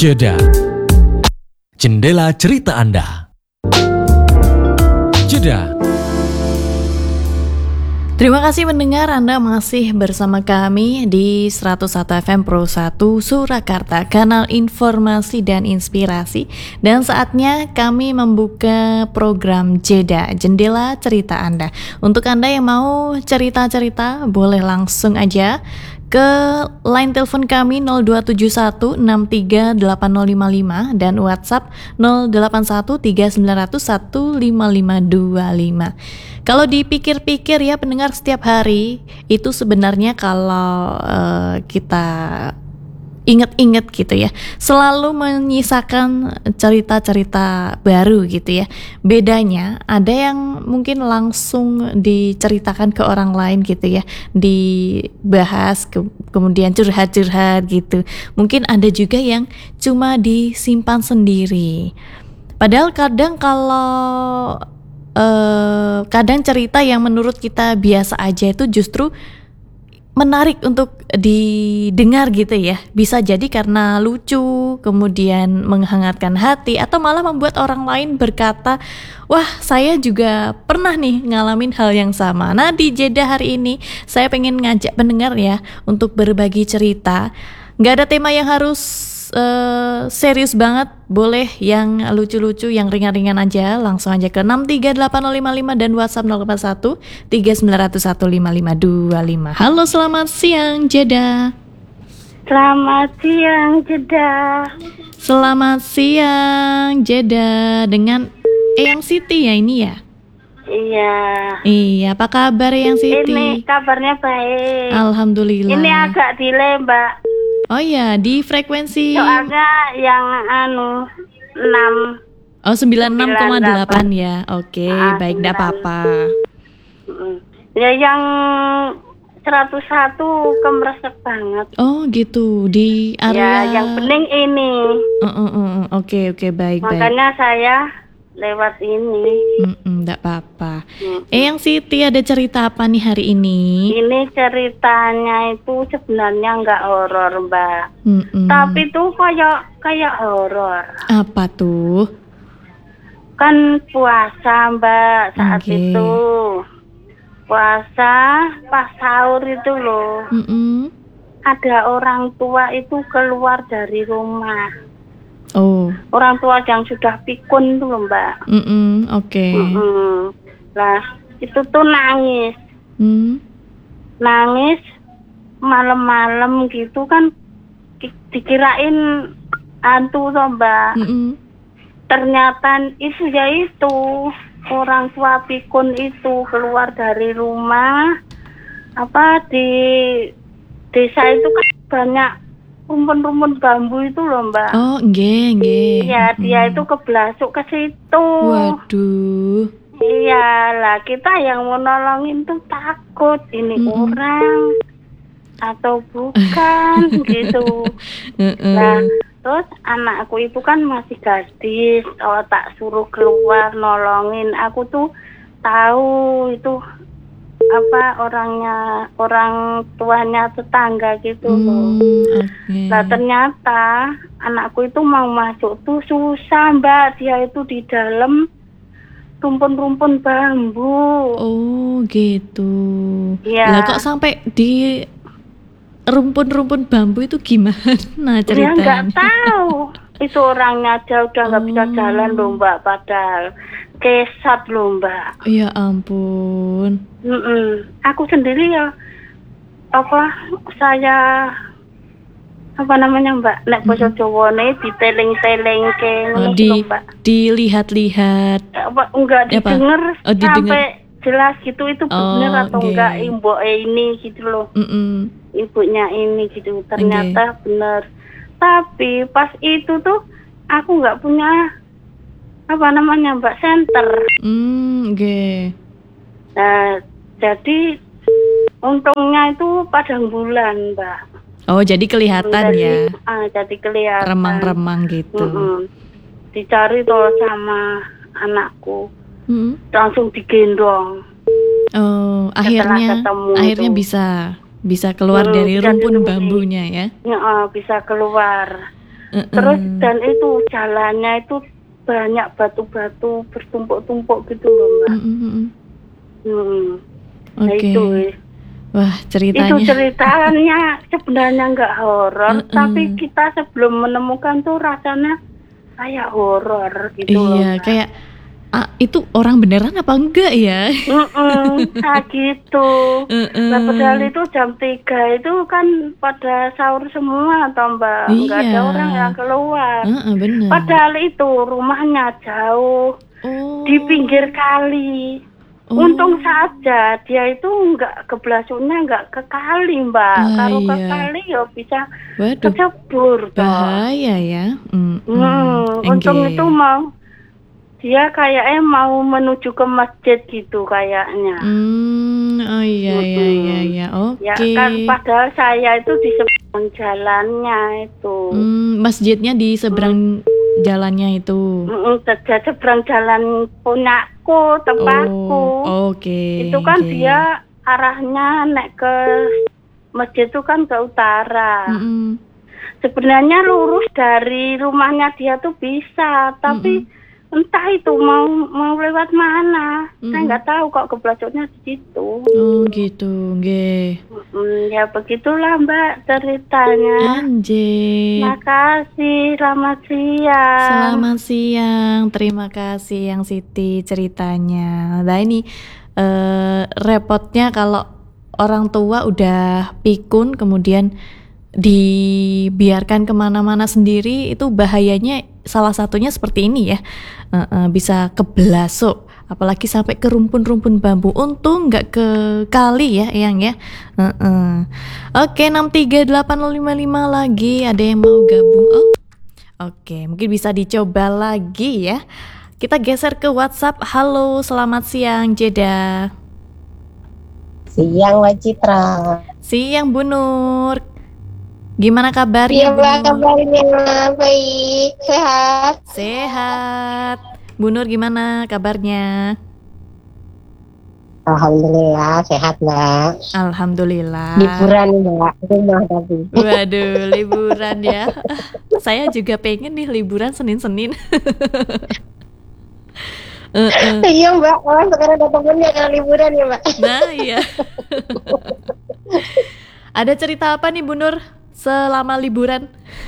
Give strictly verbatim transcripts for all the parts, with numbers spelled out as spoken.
Jeda. Jendela cerita Anda. Jeda. Terima kasih mendengar, Anda masih bersama kami di seratus satu F M Pro satu Surakarta, kanal informasi dan inspirasi. Dan saatnya kami membuka program Jeda, Jendela Cerita Anda. Untuk Anda yang mau cerita-cerita, boleh langsung aja ke line telepon kami nol dua tujuh satu enam tiga delapan nol lima lima dan WhatsApp nol delapan satu tiga sembilan nol nol satu lima lima dua lima. Kalau dipikir-pikir ya pendengar, setiap hari itu sebenarnya kalau uh, kita ingat-ingat gitu ya, selalu menyisakan cerita-cerita baru gitu ya. Bedanya ada yang mungkin langsung diceritakan ke orang lain gitu ya, dibahas ke, kemudian curhat-curhat gitu. Mungkin ada juga yang cuma disimpan sendiri. Padahal kadang kalau Uh, kadang cerita yang menurut kita biasa aja itu justru menarik untuk didengar gitu ya. Bisa jadi karena lucu, kemudian menghangatkan hati, atau malah membuat orang lain berkata, wah saya juga pernah nih ngalamin hal yang sama. Nah di Jeda hari ini saya pengen ngajak pendengar ya untuk berbagi cerita. Gak ada tema yang harus Uh, serius banget, boleh yang lucu-lucu, yang ringan-ringan aja. Langsung aja ke enam tiga delapan nol lima lima dan WhatsApp nol delapan satu tiga sembilan nol satu lima lima dua lima. Halo, selamat siang Jeda. Selamat siang Jeda. Selamat siang Jeda dengan Eyang Siti ya ini ya? Iya. Iya, apa kabar Eyang Siti? Ini kabarnya baik. Alhamdulillah. Ini agak delay Mbak. Oh iya, di frekuensi soalnya yang anu enam. Oh, sembilan puluh enam koma delapan ya. Oke, ah, baik, enggak apa-apa. Ya yang seratus satu kemeresek banget. Oh, gitu. Di area ya, yang bening ini. Oke, uh, uh, uh. oke, okay, baik, Makanya baik. saya lewat ini. Enggak apa-apa. Mm-mm. Eh, yang Siti ada cerita apa nih hari ini? Ini ceritanya itu sebenarnya nggak horor, Mbak. Mm-mm. Tapi tuh kayak kayak horor. Apa tuh? Kan puasa, Mbak, saat okay. itu. Puasa pas sahur itu loh. Mm-mm. Ada orang tua itu keluar dari rumah. Oh. Orang tua yang sudah pikun tuh loh, Mbak. Mm-mm, oke. Okay. Mm-mm. Lah, itu tuh nangis. Mm. Nangis malam-malam gitu kan, dikirain hantu tuh, Mbak. Mm-mm. Ternyata itu ya itu orang tua pikun itu keluar dari rumah. Apa di desa itu kan banyak rumpun-rumpun bambu itu loh, Mbak. Oh, nggih, nggih. Iya, dia itu keblasuk ke situ. Waduh. Iya, lah kita yang mau nolongin tuh takut ini mm-hmm. orang atau bukan gitu. Nah, terus anakku itu kan masih gadis. Kalau tak suruh keluar nolongin, aku tuh tahu itu apa orangnya, orang tuanya tetangga gitu loh. Hmm, okay. Nah ternyata anakku itu mau masuk tuh susah, Mbak. Dia itu di dalam rumpun-rumpun bambu. Oh gitu. Iya. Lah kok sampai di rumpun-rumpun bambu itu gimana ceritanya? Dia nggak tahu. Itu orangnya aja udah nggak oh. bisa jalan loh, Mbak. Padahal kesat loh, Mbak. Ya ampun. Mm-mm. Aku sendiri ya apa saya apa namanya, Mbak, nek basa Jawane diteleng-telengke oh, di, Mbak. Dilihat-lihat. Apa enggak didengar oh, sampai jelas gitu itu oh, benar atau okay. enggak ibu ini gitu loh. Mm-mm. Ibunya ini gitu. Ternyata okay. benar. Tapi pas itu tuh aku nggak punya apa namanya, Mbak, center. Hmm, oke. Okay. Nah, jadi untungnya itu padang bulan, Mbak. Oh, jadi kelihatan jadi, ya. Ah, jadi kelihatan. Remang-remang gitu. Mm-mm. Dicari tuh sama anakku. Mm-hmm. Langsung digendong. Oh, akhirnya akhirnya tuh. bisa bisa keluar hmm, dari rumpun bambunya ya. Ya, uh, bisa keluar. Uh-uh. Terus dan itu jalannya itu banyak batu-batu bertumpuk-tumpuk gitu loh Mbak. Mm-mm. Hmm. Oke. Nah itu wis. Wah, ceritanya. Itu ceritanya sebenarnya nggak horor, Uh-uh. tapi kita sebelum menemukan tuh rasanya kayak horor gitu loh. Iya, Mbak. kayak ah, itu orang beneran apa enggak ya? Mm-mm, nah gitu. Uh-uh. Nah, padahal itu jam tiga itu kan pada sahur semua atau Mbak, nggak ada Iya. orang yang keluar. Uh-uh, bener. Padahal itu rumahnya jauh Oh. di pinggir kali. Oh. Untung saja dia itu nggak kebelasungnya nggak ke kali Mbak. Ah, Kalau ke iya. kali ya bisa Waduh, kecebur toh. bahaya ya. Mm, Hmm, mm, untung engge. itu mau dia kayaknya mau menuju ke masjid gitu kayaknya. Hmm, oh iya iya Mm-mm. iya iya. Oke. Ya kan padahal saya itu di seberang jalannya itu. Hmm, masjidnya di seberang jalannya itu. Mm-mm, se- seberang jalan punyaku, tempatku. Oh, oke. Itu kan oke. dia arahnya naik ke masjid itu kan ke utara. Mm-mm. Sebenarnya lurus dari rumahnya dia tuh bisa, tapi entah itu mau mau lewat mana. Saya Mm-mm. nggak tahu kok kebelasungnya di situ. Oh gitu, nggih. Hmm, ya begitulah Mbak ceritanya. Anjir. Makasih, selamat siang. Selamat siang, terima kasih yang Siti ceritanya. Nah ini eh, repotnya kalau orang tua udah pikun kemudian dibiarkan kemana-mana sendiri, itu bahayanya salah satunya seperti ini ya. Eh, eh, bisa kebelasuk, apalagi sampai ke rumpun-rumpun bambu. Untung nggak ke kali ya Eyang ya. Eh, eh. Oke, enam tiga delapan lima lima lagi ada yang mau gabung. Oh, oke, mungkin bisa dicoba lagi ya. Kita geser ke WhatsApp. Halo, selamat siang Jeda. Siang Mbak Citra. Siang Bu Nur. Gimana kabarnya Iya Bu Mbak, Nur? kabarnya baik, sehat. Sehat. Bu Nur gimana kabarnya? Alhamdulillah sehat Mbak. Alhamdulillah. Liburan Mbak, rumah tapi. Waduh, liburan ya. Saya juga pengen nih liburan Senin-Senin. Eh, eh. Iya Mbak, oh sekarang ada temennya yang liburan ya Mbak. Nah iya. Ada cerita apa nih Bu Nur selama liburan?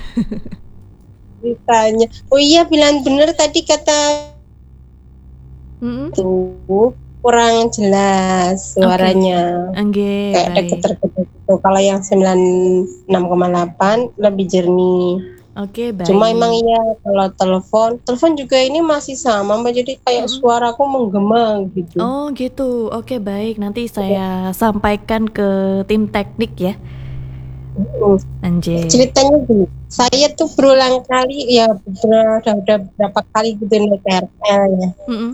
Ditanya, oh iya bilang bener tadi kata Mm-mm. tuh kurang jelas suaranya. Angge, Kayak baik. deket-deket gitu. Kalau yang sembilan puluh enam koma delapan lebih jernih. Oke, baik. Cuma emang iya kalau telepon, telepon juga ini masih sama Mbak, jadi kayak Mm-mm. suaraku menggema gitu. Oh gitu, oke baik. Nanti saya sampaikan ke tim teknik ya. Mm. Anjay. Ceritanya gini, saya tuh berulang kali ya udah udah, udah berapa kali gitu naik K R L ya. Mm-mm.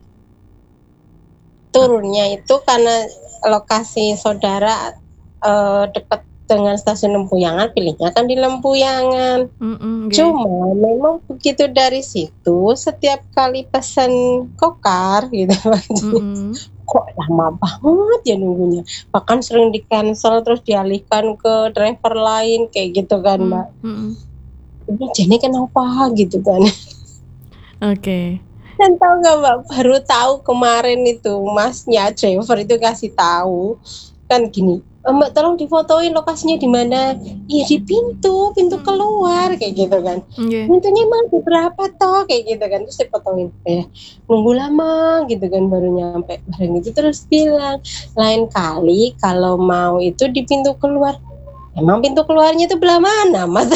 Turunnya itu karena lokasi saudara eh, dekat dengan stasiun Lempuyangan, pilihnya kan di Lempuyangan. Mm-mm, oke. Cuma memang begitu dari situ setiap kali pesan kokar gitu Mm-mm. kok lama banget ya nunggunya, bahkan sering di cancel terus dialihkan ke driver lain kayak gitu kan Mbak. Mm-mm. Ini jadi kenapa gitu kan. Oke. Dan tahu nggak Mbak, baru tahu kemarin itu masnya driver itu kasih tahu kan gini, Mbak tolong difotoin lokasinya di mana. Iya di pintu, pintu keluar kayak gitu kan. Oke. Pintunya emang di berapa toh kayak gitu kan. Terus difotoin eh nunggu lama gitu kan baru nyampe. Barang itu terus bilang, lain kali kalau mau itu di pintu keluar. Emang pintu keluarnya itu belah mana Mas?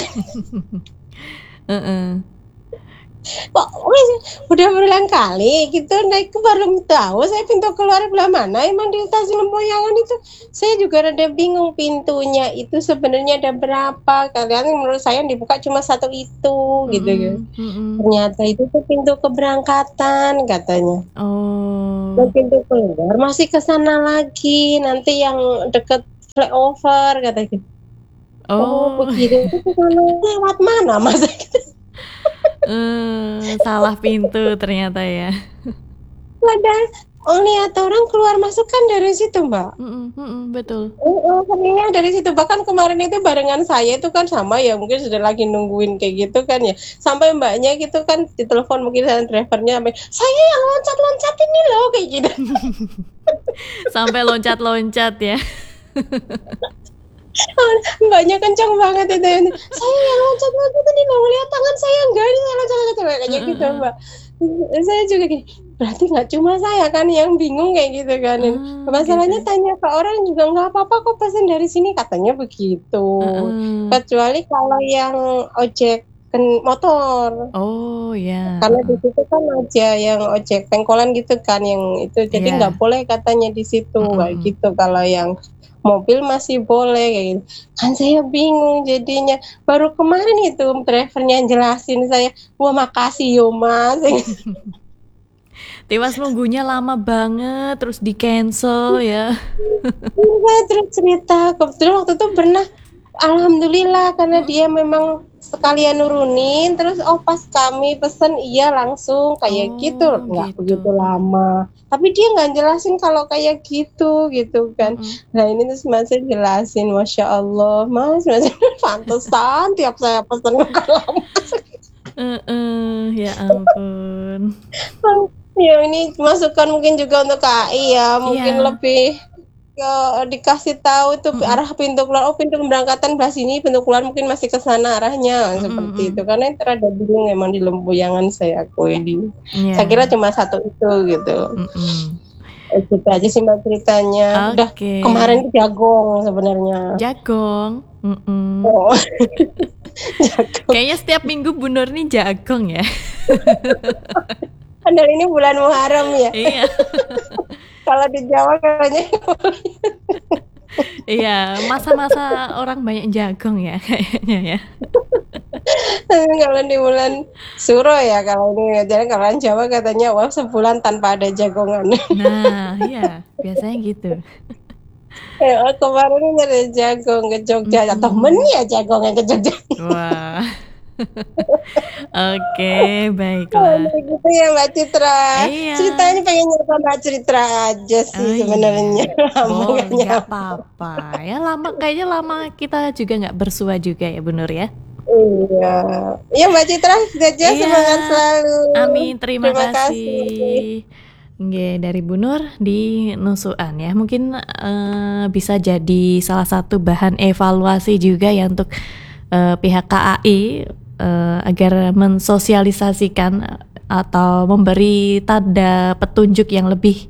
Uh-uh. Kok wes, udah berulang kali gitu naik ke baru tahu saya pintu keluar belah mana. Emang di stasiun Lempuyangan itu saya juga rada bingung pintunya itu sebenarnya ada berapa. Kalian menurut saya yang dibuka cuma satu itu gitu kan. Mm-mm. Ternyata itu tuh pintu keberangkatan katanya. Oh. Dan pintu keluar masih ke sana lagi, nanti yang deket flyover katanya. Oh, Oh. begitu. Itu ke sana lewat mana Mas? Eh, salah pintu ternyata ya. Padahal oh lihat orang keluar masuk kan dari situ Mbak. Mm-mm, mm-mm, betul. Oh, oh, seringnya dari situ. Bahkan kemarin itu barengan saya itu kan sama ya, mungkin sudah lagi nungguin kayak gitu kan ya. Sampai mbaknya gitu kan ditelepon mungkin sama drivernya, sampai saya yang loncat-loncat ini loh kayak gitu. Sampai loncat-loncat ya. Mbaknya kencang banget itu. Saya yang loncat-loncat ini loh, lihat tangan saya enggak ini saya loncat-loncat kayak gitu Mbak. Saya juga gini, berarti nggak cuma saya kan yang bingung kayak gitu kan. Ah, Masalahnya gitu. tanya ke orang juga nggak apa-apa kok pesan dari sini katanya begitu. Uh-uh. Kecuali kalau yang ojek ken- motor. Oh ya. Karena di situ kan aja yang ojek pengkolan gitu kan yang itu, jadi Iya. nggak boleh katanya di situ kayak Mm-mm. gitu. Kalau yang mobil masih boleh kayak gitu. Kan saya bingung jadinya. Baru kemarin itu drivernya jelasin saya, wah makasih yo mas. Tiwas nunggunya lama banget, terus di cancel ya. Iya, terus cerita kebetulan waktu itu pernah, alhamdulillah karena dia memang sekalian nurunin, terus oh pas kami pesen iya langsung kayak Oh, gitu, nggak gitu. begitu lama. Tapi dia nggak jelasin kalau kayak gitu gitu kan. Mm-mm. Nah ini terus masnya jelasin, masya Allah mas, mas pantesan tiap saya pesen kok lama. Uh-uh, ya ampun. Ya ini masukan mungkin juga untuk K A I ya, mungkin Iya. lebih ke dikasih tahu tuh Mm-mm. arah pintu keluar, oh pintu keberangkatan belah sini, pintu keluar mungkin masih ke sana arahnya, Mm-mm, seperti mm-mm. itu. Karena itu rada bingung emang di Lempuyangan saya akui di. Iya. Saya kira cuma satu itu gitu. Mm-mm. Eh, Gitu aja sih mbak ceritanya. Udah Oke. kemarin itu jagong sebenarnya. Jagong. Mm-mm. Oh. Jagong. Kayaknya setiap minggu Bu Nur nih jagong ya. Padahal ini bulan Muharram ya. Iya. Kalau di Jawa katanya Iya, masa-masa orang banyak jagong ya kayaknya ya. kalau di bulan Suro ya, kalau ini jadi kalau orang Jawa katanya wah sebulan tanpa ada jagongan. Nah, iya, biasanya gitu. Eh, oh, kemarin ini ada jagong ke Jogja, Mm-mm. atau men ya jagongnya ke Jogja. Wah. Oke, baiklah. Gitu ya Mbak Citra. Iya. Ceritanya pengen nyapa Mbak Citra aja sih Oh, iya. sebenarnya. Lama Boleh, nggak nggak nyapa. apa-apa. Ya lama, kayaknya lama kita juga nggak bersua juga ya Bu Nur ya. Iya. Iya Mbak Citra, aja Iya. semangat selalu. Amin, terima, Terima kasih. Nggih, dari Bu Nur di Nusuan ya. Mungkin eh, bisa jadi salah satu bahan evaluasi juga ya untuk eh, pihak K A I eh, agar mensosialisasikan atau memberi tanda petunjuk yang lebih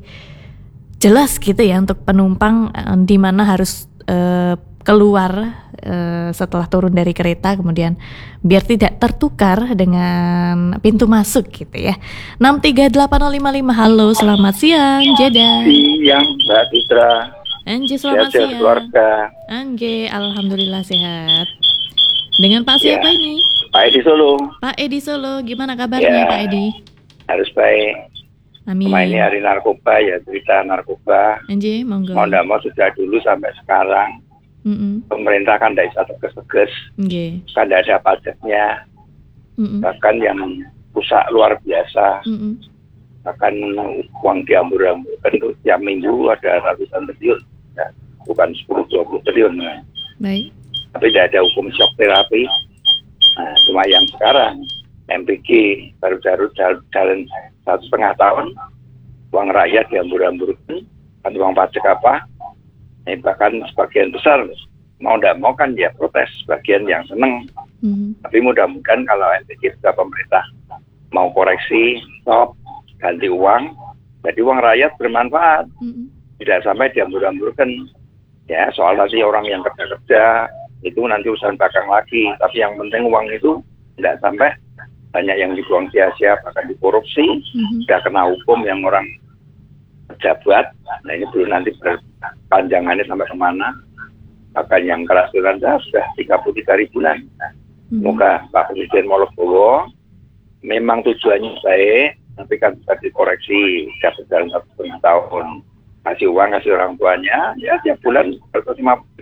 jelas gitu ya untuk penumpang eh, di mana harus eh, keluar eh, setelah turun dari kereta, kemudian biar tidak tertukar dengan pintu masuk gitu ya. enam tiga delapan nol lima lima. Halo, selamat siang Jeddah. Siang Mbak Citra, Anji, selamat sehat-sehat siang. keluarga. Anji, alhamdulillah sehat. Dengan Pak Ya. siapa ini? Pak Edi Solo, Pak Edi Solo, gimana kabarnya Ya. Pak Edi? harus baik. Amin. Cuma ini hari narkoba ya, cerita narkoba. Anji, monggo. Mau nggak mau sudah dulu sampai sekarang. Mm-mm. Pemerintah kan tidak bisa tegas-tegas, Nggih. kan tidak ada pajaknya. Mm-mm. Bahkan yang rusak luar biasa. Mm-mm. Bahkan uang diambur-amburkan itu tiap minggu ada ratusan triliun. Ya, bukan sepuluh dua puluh triliun. Nah. Baik. Tapi tidak ada hukum shock terapi. Nah, cuma yang sekarang M P G baru-baru jalan, jalan satu setengah tahun, uang rakyat diambur-amburkan, kan uang pajak apa? Nah, bahkan sebagian besar mau tidak mau kan ya protes, sebagian yang seneng. Mm-hmm. Tapi mudah-mudahan kalau M P G juga pemerintah mau koreksi, stop, ganti uang, jadi uang rakyat bermanfaat, Mm-hmm. tidak sampai diambur-amburkan. Ya soal tadi orang yang kerja-kerja itu nanti urusan belakang lagi, tapi yang penting uang itu tidak sampai banyak yang dibuang sia-sia, bahkan dikorupsi, Mm-hmm. sudah kena hukum yang orang pejabat. Nah ini belum nanti berpanjangannya sampai kemana, bahkan yang keras Belanda sudah tiga puluh tiga ribuan. Semoga Pak Presiden Molobowo memang tujuannya baik, tapi kan bisa dikoreksi, sudah berjalan satu setengah tahun, kasih uang kasih orang tuanya, ya tiap bulan seratus lima puluh